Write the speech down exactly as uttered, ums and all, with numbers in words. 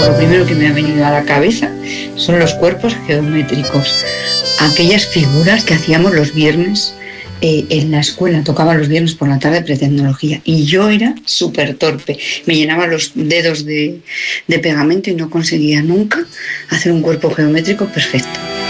lo primero que me ha venido a la cabeza son los cuerpos geométricos, aquellas figuras que hacíamos los viernes eh, en la escuela, tocaba los viernes por la tarde pretecnología y yo era súper torpe, me llenaba los dedos de, de pegamento y no conseguía nunca hacer un cuerpo geométrico perfecto.